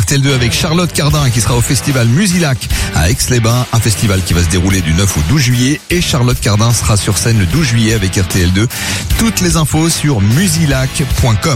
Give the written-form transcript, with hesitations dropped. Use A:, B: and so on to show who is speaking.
A: RTL2 avec Charlotte Cardin qui sera au festival Musilac à Aix-les-Bains, un festival qui va se dérouler du 9 au 12 juillet et Charlotte Cardin sera sur scène le 12 juillet avec RTL2. Toutes les infos sur musilac.com.